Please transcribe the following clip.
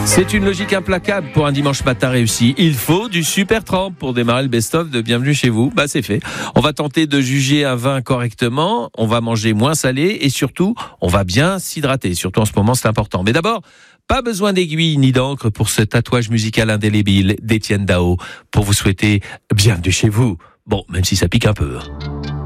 C'est une logique implacable pour un dimanche matin réussi. Il faut du super trempe pour démarrer le best-of de Bienvenue chez vous. C'est fait. On va tenter de juger un vin correctement. On va manger moins salé et surtout, on va bien s'hydrater. Surtout en ce moment, c'est important. Mais d'abord, pas besoin d'aiguille ni d'encre pour ce tatouage musical indélébile d'Étienne Dao pour vous souhaiter bienvenue chez vous. Bon, même si ça pique un peu.